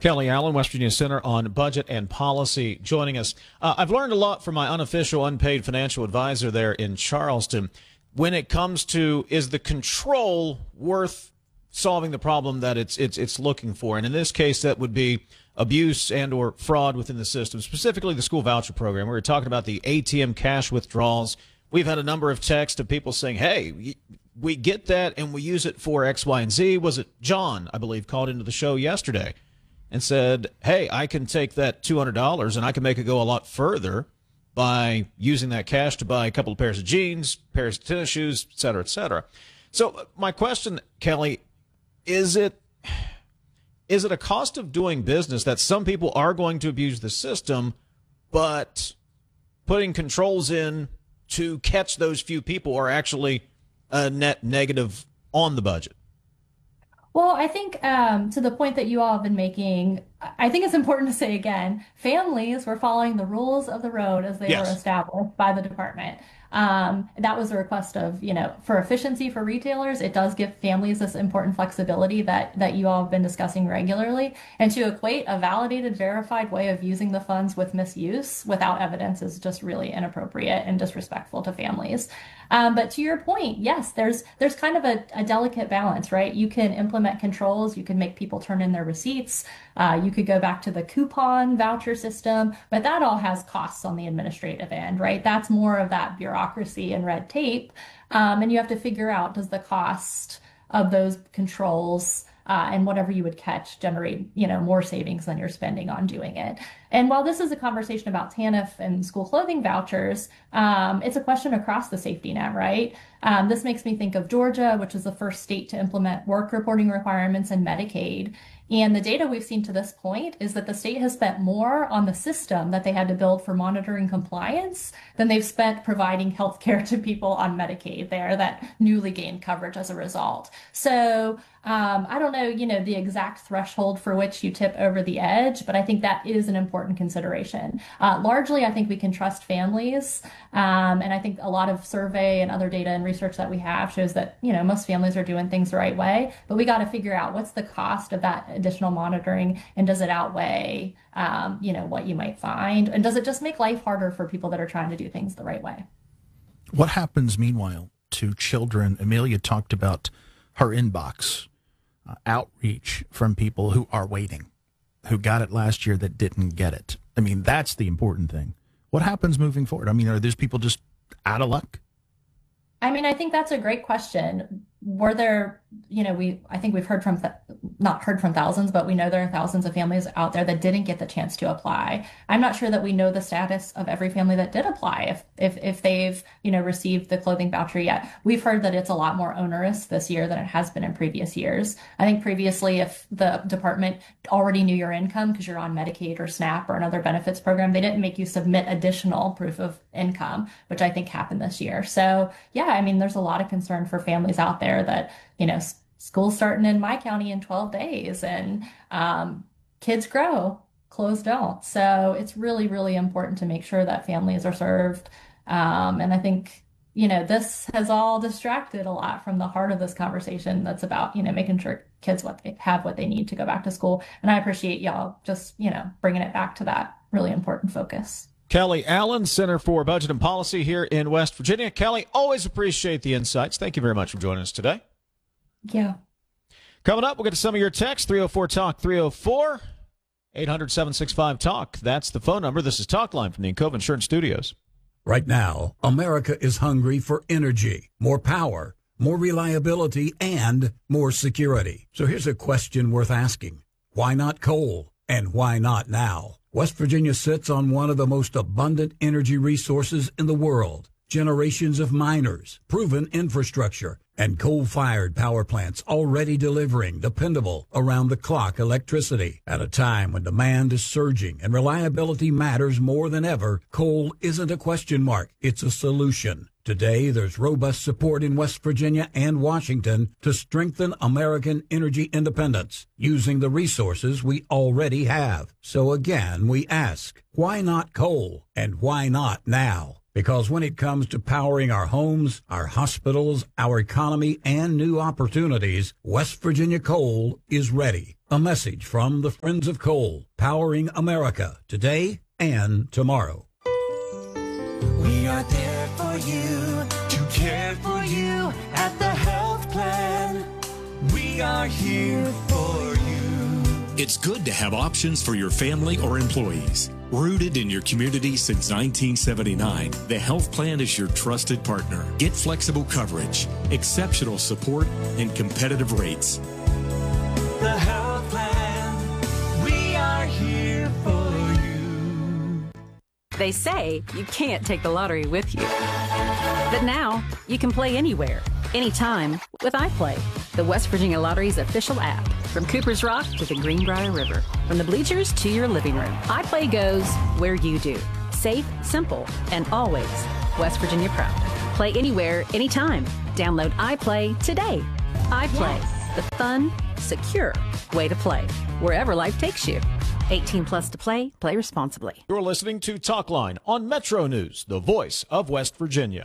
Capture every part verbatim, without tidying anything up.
Kelly Allen, West Virginia Center on Budget and Policy, joining us. Uh, I've learned a lot from my unofficial, unpaid financial advisor there in Charleston when it comes to, is the control worth solving the problem that it's it's it's looking for? And in this case, that would be abuse and or fraud within the system, specifically the school voucher program. We were talking about the A T M cash withdrawals. We've had a number of texts of people saying, hey, we get that and we use it for X, Y, and Z. Was it John, I believe, called into the show yesterday and said, hey, I can take that two hundred dollars and I can make it go a lot further by using that cash to buy a couple of pairs of jeans, pairs of tennis shoes, et cetera, et cetera. So my question, Kelly, is it is it a cost of doing business that some people are going to abuse the system, but putting controls in to catch those few people are actually a net negative on the budget? Well, I think um, to the point that you all have been making, I think it's important to say again, families were following the rules of the road as they Yes. were established by the department. Um, that was a request of, you know, for efficiency for retailers. It does give families this important flexibility that that you all have been discussing regularly. And to equate a validated, verified way of using the funds with misuse without evidence is just really inappropriate and disrespectful to families. Um, but to your point, yes, there's there's kind of a, a delicate balance, right? You can implement controls, you can make people turn in their receipts, uh, you could go back to the coupon voucher system, but that all has costs on the administrative end, right? That's more of that bureaucracy and red tape. Um, and you have to figure out, does the cost of those controls uh, and whatever you would catch generate, you know, more savings than you're spending on doing it. And while this is a conversation about TANF and school clothing vouchers, um, it's a question across the safety net, right? Um, this makes me think of Georgia, which is the first state to implement work reporting requirements in Medicaid. And the data we've seen to this point is that the state has spent more on the system that they had to build for monitoring compliance than they've spent providing health care to people on Medicaid there that newly gained coverage as a result. So um, I don't know, you know, the exact threshold for which you tip over the edge, but I think that is an important consideration. Uh, largely, I think we can trust families. Um, and I think a lot of survey and other data and research that we have shows that, you know, most families are doing things the right way, but we got to figure out what's the cost of that additional monitoring, and does it outweigh, um, you know, what you might find? And does it just make life harder for people that are trying to do things the right way? What happens, meanwhile, to children? Amelia talked about her inbox uh, outreach from people who are waiting, who got it last year that didn't get it. I mean, that's the important thing. What happens moving forward? I mean, are these people just out of luck? I mean, I think that's a great question. Were there, you know, we, I think we've heard from, th- not heard from thousands, but we know there are thousands of families out there that didn't get the chance to apply. I'm not sure that we know the status of every family that did apply, if, if, if they've, you know, received the clothing voucher yet. We've heard that it's a lot more onerous this year than it has been in previous years. I think previously, if the department already knew your income because you're on Medicaid or SNAP or another benefits program, they didn't make you submit additional proof of income, which I think happened this year. So yeah, I mean, there's a lot of concern for families out there that, you know, s- school's starting in my county in twelve days, and um, kids grow, clothes don't. So it's really, really important to make sure that families are served. Um, and I think, you know, this has all distracted a lot from the heart of this conversation that's about, you know, making sure kids what they have what they need to go back to school. And I appreciate y'all just, you know, bringing it back to that really important focus. Kelly Allen, Center for Budget and Policy here in West Virginia. Kelly, always appreciate the insights. Thank you very much for joining us today. Yeah. Coming up, we'll get to some of your texts. three oh four talk, three oh four, eight hundred, seven six five, talk. That's the phone number. This is Talk Line from the Encova Insurance Studios. Right now, America is hungry for energy, more power, more reliability, and more security. So here's a question worth asking. Why not coal? And why not now? West Virginia sits on one of the most abundant energy resources in the world. Generations of miners, proven infrastructure, and coal-fired power plants already delivering dependable, around-the-clock electricity. At a time when demand is surging and reliability matters more than ever, coal isn't a question mark, it's a solution. Today, there's robust support in West Virginia and Washington to strengthen American energy independence using the resources we already have. So again, we ask, why not coal? And why not now? Because when it comes to powering our homes, our hospitals, our economy, and new opportunities, West Virginia Coal is ready. A message from the Friends of Coal, powering America today and tomorrow. We are there for you, to care for you at the health plan. We are here for you. It's good to have options for your family or employees. Rooted in your community since nineteen seventy-nine, the health plan is your trusted partner. Get flexible coverage, exceptional support, and competitive rates. The health plan, we are here for you. They say you can't take the lottery with you. But now, you can play anywhere, anytime with iPlay, the West Virginia Lottery's official app. From Cooper's Rock to the Greenbrier River, from the bleachers to your living room, iPlay goes where you do. Safe, simple, and always West Virginia proud. Play anywhere, anytime. Download iPlay today. iPlay, yes. The fun, secure way to play, wherever life takes you. eighteen plus to play. Play responsibly. You're listening to Talkline on Metro News, the voice of West Virginia.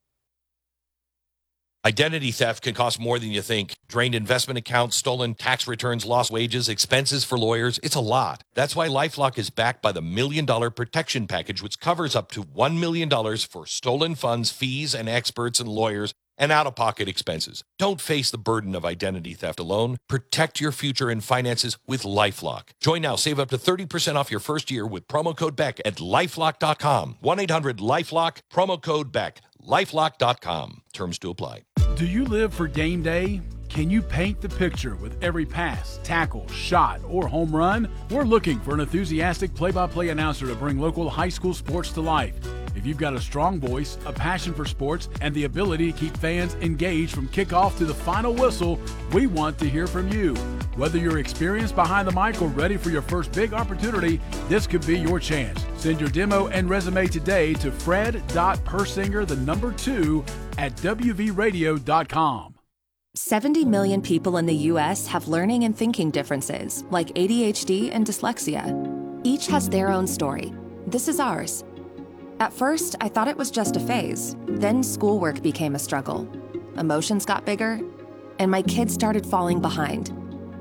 Identity theft can cost more than you think. Drained investment accounts, stolen tax returns, lost wages, expenses for lawyers. It's a lot. That's why LifeLock is backed by the Million Dollar Protection Package, which covers up to one million dollars for stolen funds, fees, and experts and lawyers, and out-of-pocket expenses. Don't face the burden of identity theft alone. Protect your future and finances with LifeLock. Join now. Save up to thirty percent off your first year with promo code Beck at lifelock dot com. one eight hundred LifeLock, promo code Beck. lifelock dot com. Terms to apply. Do you live for game day? Can you paint the picture with every pass, tackle, shot, or home run? We're looking for an enthusiastic play-by-play announcer to bring local high school sports to life. If you've got a strong voice, a passion for sports, and the ability to keep fans engaged from kickoff to the final whistle, we want to hear from you. Whether you're experienced behind the mic or ready for your first big opportunity, this could be your chance. Send your demo and resume today to fred.persinger, the number two, at w v radio dot com. seventy million people in the U S have learning and thinking differences, like A D H D and dyslexia. Each has their own story. This is ours. At first, I thought it was just a phase. Then schoolwork became a struggle. Emotions got bigger, and my kids started falling behind.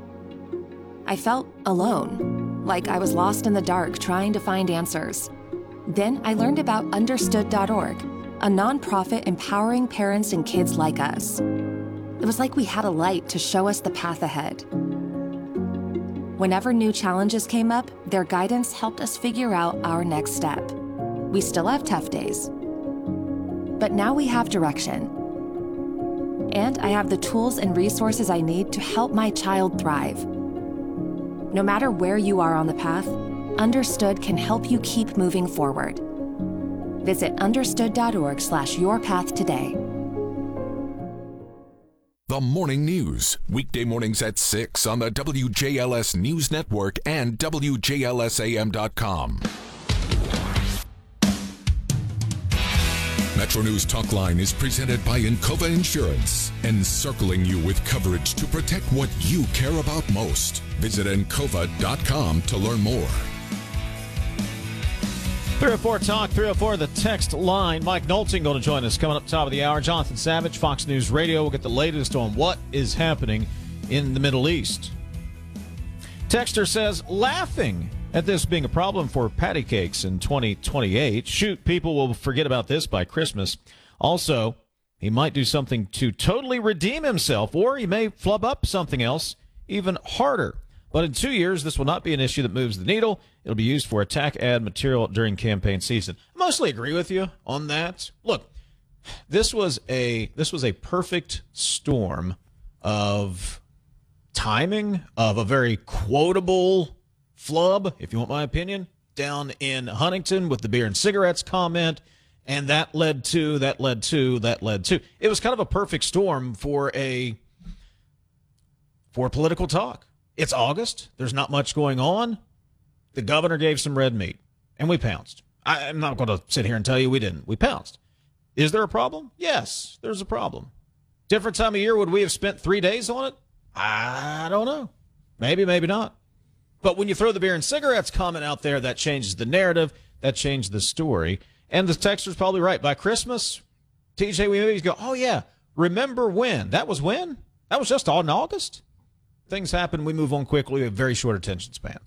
I felt alone, like I was lost in the dark trying to find answers. Then I learned about understood dot org, a nonprofit empowering parents and kids like us. It was like we had a light to show us the path ahead. Whenever new challenges came up, their guidance helped us figure out our next step. We still have tough days, but now we have direction. And I have the tools and resources I need to help my child thrive. No matter where you are on the path, Understood can help you keep moving forward. Visit understood dot org slash your path today. The Morning News, weekday mornings at six on the W J L S News Network and W J L S A M dot com. Metro News Talkline is presented by Encova Insurance, encircling you with coverage to protect what you care about most. Visit encova dot com to learn more. three oh four Talk, three oh four the text line. Mike Knowlton going to join us coming up top of the hour. Jonathan Savage, Fox News Radio, will get the latest on what is happening in the Middle East. Texter says, laughing at this being a problem for patty cakes in twenty twenty-eight. Shoot, people will forget about this by Christmas. Also, he might do something to totally redeem himself, or he may flub up something else even harder. But in two years, this will not be an issue that moves the needle. It'll be used for attack ad material during campaign season. I mostly agree with you on that. Look, this was a this was a perfect storm of timing, of a very quotable flub, if you want my opinion, down in Huntington with the beer and cigarettes comment, and that led to, that led to, that led to. It was kind of a perfect storm for a for political talk. It's August. There's not much going on. The governor gave some red meat, and we pounced. I, I'm not going to sit here and tell you we didn't. We pounced. Is there a problem? Yes, there's a problem. Different time of year, would we have spent three days on it? I don't know. Maybe, maybe not. But when you throw the beer and cigarettes comment out there, that changes the narrative. That changed the story. And the texter's probably right. By Christmas, T J, we maybe go, oh, yeah, remember when? That was when? That was just all in August? Things happen. We move on quickly. We have very short attention spans.